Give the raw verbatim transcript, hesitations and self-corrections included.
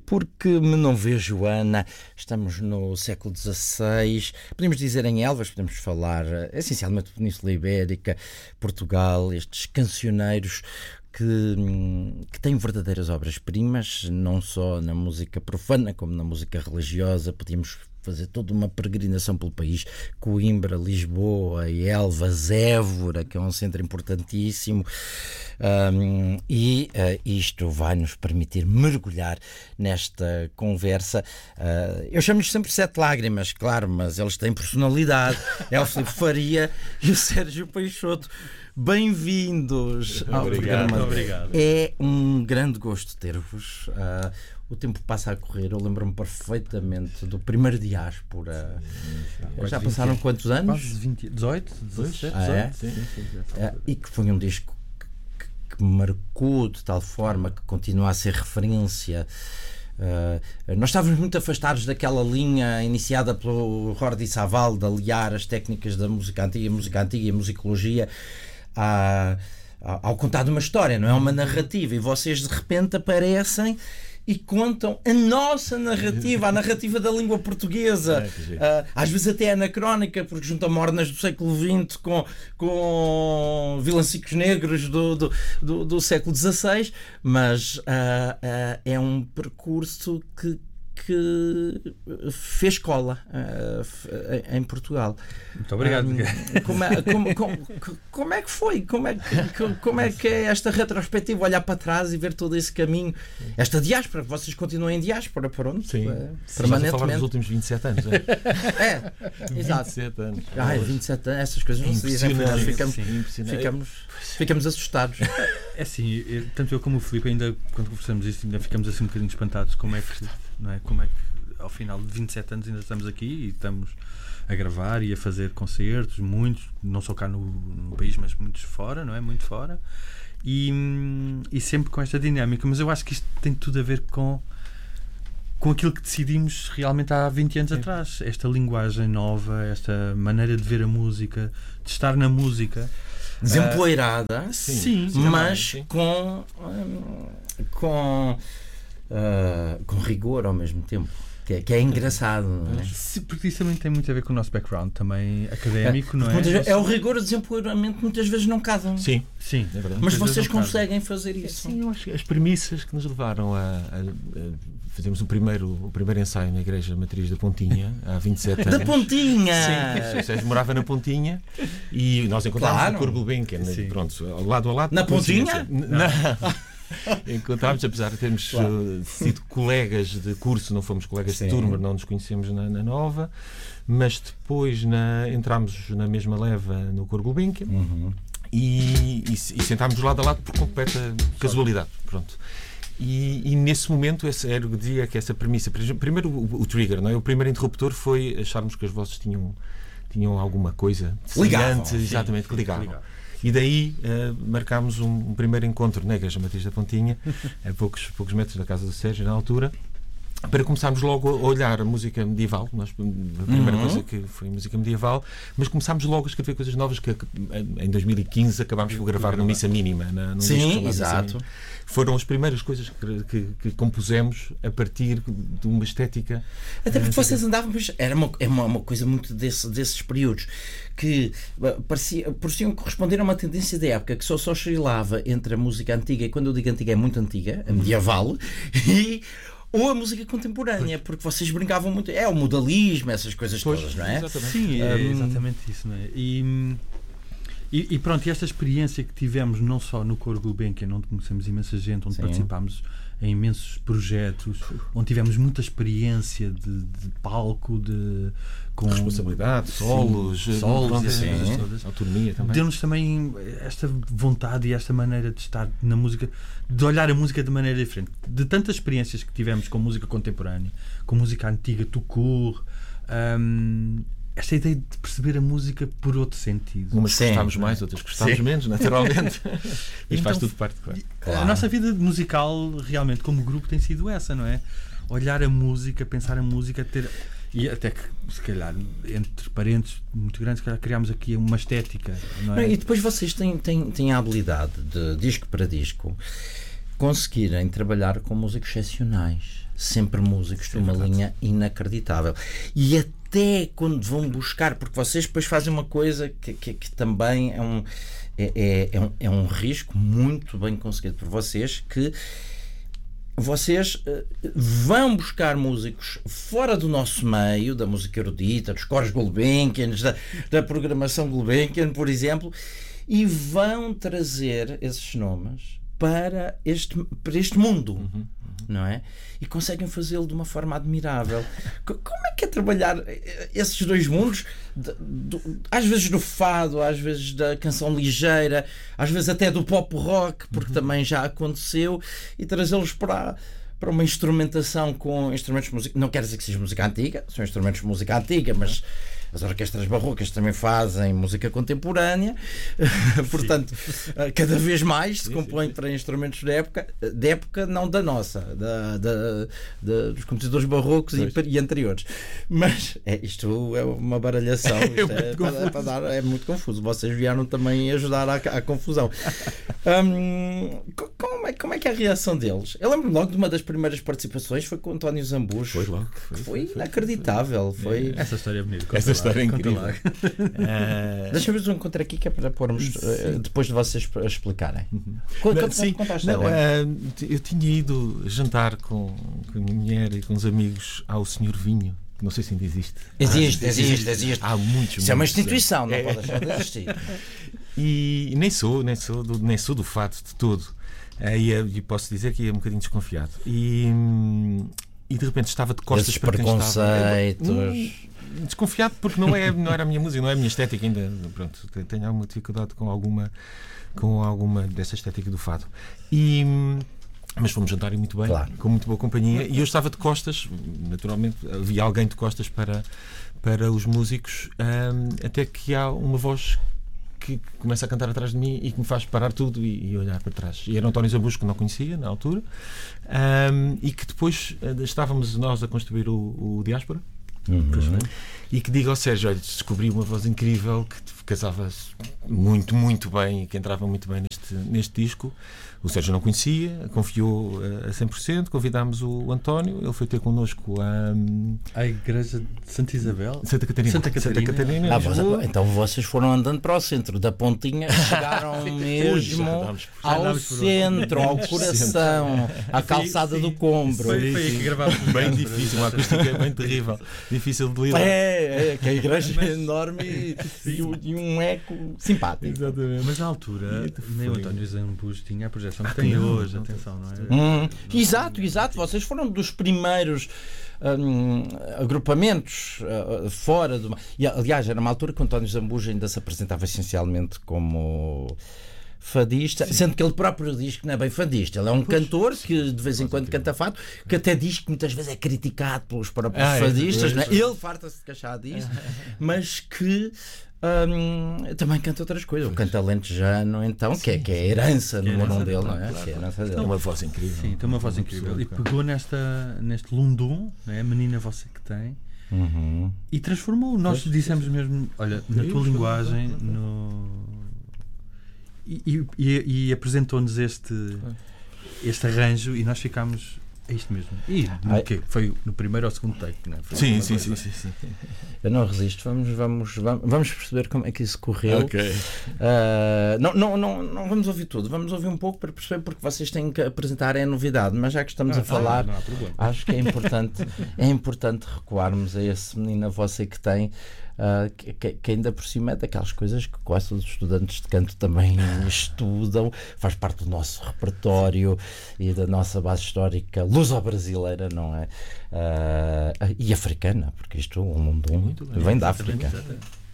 Porque me não vejo, Joana, estamos no século dezasseis, podemos dizer em Elvas, podemos falar essencialmente de Península Ibérica, Portugal, estes cancioneiros que, que têm verdadeiras obras-primas, não só na música profana como na música religiosa. Podíamos fazer toda uma peregrinação pelo país, Coimbra, Lisboa, Elvas, Évora, que é um centro importantíssimo, um, e uh, isto vai nos permitir mergulhar nesta conversa. Uh, eu chamo-lhes sempre Sete Lágrimas, claro, mas eles têm personalidade. É o Filipe Faria e o Sérgio Peixoto. Bem-vindos ao obrigado, programa. Obrigado. É um grande gosto ter-vos. Uh, O tempo passa a correr, eu lembro-me perfeitamente do primeiro Diáspora. Sim, já passaram vinte, quantos anos? Quase vinte, dezoito, dezoito, ah, é? sim, sim, sim, é, e que foi um disco que, que, que marcou de tal forma que continua a ser referência. Uh, nós estávamos muito afastados daquela linha iniciada pelo Jordi Savall de aliar as técnicas da música antiga, música antiga e a musicologia à, à, ao contar de uma história, não é uma narrativa, e vocês de repente aparecem e contam a nossa narrativa, a narrativa da língua portuguesa, é, uh, às vezes até anacrónica, porque juntam mornas do século vinte com, com vilancicos negros do, do, do, do século dezasseis, mas uh, uh, é um percurso que que fez escola uh, em Portugal. Muito obrigado. Um, como, é, como, como, como é que foi? Como é que, como é que é esta retrospectiva? Olhar para trás e ver todo esse caminho, esta diáspora, que vocês continuam em diáspora, pronto. Sim, é, Sim. Permanentemente. Já falar dos últimos vinte e sete anos. É, é exato. vinte e sete anos. Ai, vinte e sete anos, essas coisas não se dizem. Nós ficamos, ficamos, ficamos assustados. É assim, tanto eu como o Filipe, ainda quando conversamos isto, ainda ficamos assim um bocadinho espantados como é que, não é? Como é que ao final de vinte e sete anos ainda estamos aqui e estamos a gravar e a fazer concertos, muitos, não só cá no, no país, mas muitos fora, não é? Muito fora. E, e sempre com esta dinâmica. Mas eu acho que isto tem tudo a ver com com aquilo que decidimos realmente há vinte anos Sim. atrás. Esta linguagem nova, esta maneira de ver a música, de estar na música. Desempoeirada, uh, sim, sim, mas sim. com com uh, com rigor ao mesmo tempo. Que é, que é engraçado, não é? Sim, porque isso também tem muito a ver com o nosso background também académico, é, não é? Vezes, é o rigor, o desempoeiramento muitas vezes não casam. Sim, sim, é verdade. Mas vocês conseguem fazer isso. Sim, eu acho que as premissas que nos levaram a, a, a fazermos o primeiro, o primeiro ensaio na Igreja Matriz da Pontinha há vinte e sete anos. Da Pontinha! Sim, o Sérgio morava na Pontinha e nós encontrámos claro. o Corpo Gulbenkian, pronto, lado a lado. Na Pontinha? Não. não. Encontrámos, apesar de termos claro. uh, sido colegas de curso, não fomos colegas Sim. de turma, não nos conhecemos na, na Nova, mas depois na, entrámos na mesma leva no Corpo Gulbenkian uhum. e, e, e sentámos lado a lado por completa casualidade. Pronto. E, e nesse momento esse, era o dia que essa premissa, primeiro o, o trigger, não é? O primeiro interruptor foi acharmos que as vozes tinham, tinham alguma coisa semelhante, exatamente, que ligavam. Ligava. E daí uh, marcámos um, um primeiro encontro na Igreja Matriz da Pontinha, a poucos, poucos metros da casa do Sérgio, na altura, para começarmos logo a olhar a música medieval. Nós, a primeira uhum. coisa que foi música medieval, mas começámos logo a escrever coisas novas que em dois mil e quinze acabámos por gravar no Missa Mínima. Na, num Sim, exato. Foram as primeiras coisas que, que, que compusemos a partir de uma estética. Até porque vocês andavam, pois, era uma, é uma, uma coisa muito desse, desses períodos que parecia, pareciam corresponder a uma tendência da época que só só oscilava entre a música antiga, e quando eu digo antiga é muito antiga, a medieval, e ou a música contemporânea, porque vocês brincavam muito, é o modalismo, essas coisas pois, todas, não é? Exatamente. Sim, é um, exatamente isso, não é? E, e, e pronto, e esta experiência que tivemos não só no Coro Gulbenkian, onde conhecemos imensa gente, onde Sim. participámos em imensos projetos, onde tivemos muita experiência de, de palco, de com responsabilidade, solos, sim, solos pronto, e essas coisas todas. Autonomia também. Deu-nos também esta vontade e esta maneira de estar na música, de olhar a música de maneira diferente. De tantas experiências que tivemos com música contemporânea, com música antiga, tout court, um, esta ideia de perceber a música por outro sentido. Umas gostámos mais, outras gostámos menos, naturalmente. Isto então, faz tudo parte, claro. claro. A nossa vida musical, realmente, como grupo, tem sido essa, não é? Olhar a música, pensar a música, ter... E até que, se calhar, entre parentes muito grandes, se calhar criámos aqui uma estética. Não é? E depois vocês têm, têm, têm a habilidade de disco para disco conseguirem trabalhar com músicos excepcionais, sempre músicos de uma linha inacreditável. E até quando vão buscar, porque vocês depois fazem uma coisa que, que, que também é um, é, é, é, um, é um risco muito bem conseguido por vocês, que vocês uh, vão buscar músicos fora do nosso meio, da música erudita, dos coros Gulbenkians, da, da programação Gulbenkian, por exemplo, e vão trazer esses nomes para este, para este mundo, uhum, uhum. não é? E conseguem fazê-lo de uma forma admirável. Como é que é trabalhar esses dois mundos? De, de, às vezes do fado, às vezes da canção ligeira, às vezes até do pop rock, porque uhum. também já aconteceu, e trazê-los para, para uma instrumentação com instrumentos de música. Não quer dizer que seja música antiga, são instrumentos de música antiga, mas as orquestras barrocas também fazem música contemporânea, portanto, cada vez mais se compõe para instrumentos de época, de época não da nossa, da, da, da, dos compositores barrocos e, e anteriores. Mas é, isto é uma baralhação, isto é, é, para, para dar, é muito confuso. Vocês vieram também ajudar à, à confusão. Hum, como, é, como é que é a reação deles? Eu lembro logo de uma das primeiras participações, foi com o António Zambujo. Foi logo. Foi, foi, foi inacreditável. Foi... Essa história é bonita. Essa história é incrível. uh... Deixa-me ver um encontro aqui que é para pormos uh, depois de vocês explicarem. Uhum. Conta, não, sim, conta a não, uh, eu tinha ido jantar com, com a minha mulher e com os amigos ao senhor Vinho. Não sei se ainda existe. Existe, ah, existe, existe, existe. Há muitos. Isso é uma instituição, não é. Pode deixar de existir. E nem sou, nem sou do, nem sou do fado de todo. Uh, e, e posso dizer que é um bocadinho desconfiado. E, e de repente estava de costas esses para quem estava. preconceitos. Desconfiado porque não, é, não era a minha música, não é a minha estética ainda. Pronto, tenho alguma dificuldade com alguma, com alguma dessa estética do fado. E, mas fomos jantar e muito bem, claro. Com muito boa companhia. E eu estava de costas, naturalmente, havia alguém de costas para, para os músicos, um, até que há uma voz que começa a cantar atrás de mim e que me faz parar tudo e, e olhar para trás. E era António Zambujo, que não conhecia na altura, um, e que depois estávamos nós a construir o, o Diáspora. Uhum. E que digo ao Sérgio: olha, descobri uma voz incrível que casava muito, muito bem e que entrava muito bem neste, neste disco. O Sérgio não conhecia, confiou a cem por cento. Convidámos o António, ele foi ter connosco a, a Igreja de Santa Isabel, Santa Catarina. Santa Catarina. Santa Catarina ah, você, então vocês foram andando para o centro da Pontinha, chegaram mesmo ao centro, ao coração, à calçada sim, do Combro. Foi, foi aí que gravámos. Bem difícil, uma acústica é bem terrível, difícil de lidar. É, é que a igreja é enorme e, e, e um eco simpático. Exatamente. Mas na altura, nem o António Zambujo tinha a projeção que tem hoje, atenção, não é? Hum, exato, exato. Vocês foram dos primeiros hum, agrupamentos uh, fora do. E, aliás, era uma altura que o António Zambujo ainda se apresentava essencialmente como fadista, sim. Sendo que ele próprio diz que não é bem fadista. Ele é um pois, cantor que de vez em quando canta fado, que até diz que muitas vezes é criticado pelos próprios ah, fadistas. É, é, é, é. Ele farta-se de queixar disso, mas que Um, também canta outras coisas. O canta lentejano, então, sim, que, é, que é a herança no morão dele, não é? Claro, que é a herança dele. Tem uma voz incrível. Sim, tem uma voz incrível. E pegou nesta, neste lundum, né? A menina você que tem, uhum. E transformou. Nós pois, dissemos mesmo, olha, na tua linguagem, no... e, e, e apresentou-nos este, este arranjo e nós ficámos. É isto mesmo. E no quê? Foi no primeiro ou segundo take, não é? Sim, sim, sim, sim, sim. Eu não resisto. Vamos, vamos, vamos, vamos perceber como é que isso correu. Okay. Uh, não, não, não, não vamos ouvir tudo. Vamos ouvir um pouco para perceber, porque vocês têm que apresentar é novidade. Mas já que estamos ah, a falar, ah, acho que é importante, é importante recuarmos a esse menino a você que tem. Uh, que, que ainda por cima é daquelas coisas que quase todos os estudantes de canto também estudam, faz parte do nosso repertório e da nossa base histórica luso-brasileira, não é? Uh, e africana, porque isto, o mundo vem da África.